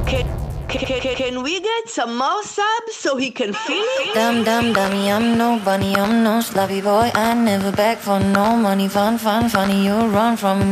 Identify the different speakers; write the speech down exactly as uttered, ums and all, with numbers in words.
Speaker 1: Can, can, can, can we get some more subs so he can feel it?
Speaker 2: Dumb, dumb, dummy, I'm no bunny, I'm no sloppy boy. I never beg for no money. Fun, fun, funny, you run from me.